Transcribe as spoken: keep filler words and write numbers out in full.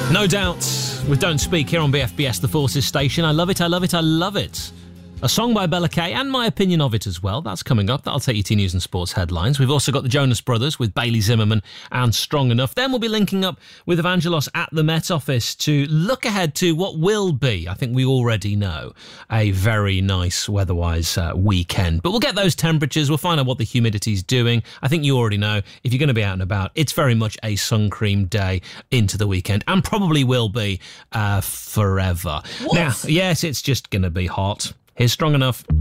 No doubt, with Don't Speak here on B F B S, the Forces station. I love it, I love it, I love it. A song by Bella Kay, and my opinion of it as well. That's coming up. That'll take you to news and sports headlines. We've also got the Jonas Brothers with Bailey Zimmerman and Strong Enough. Then we'll be linking up with Evangelos at the Met Office to look ahead to what will be, I think we already know, a very nice weather-wise uh, weekend. But we'll get those temperatures. We'll find out what the humidity's doing. I think you already know. If you're going to be out and about, it's very much a sun cream day into the weekend, and probably will be uh, forever. What? Now, yes, it's just going to be hot. Here's Strong Enough.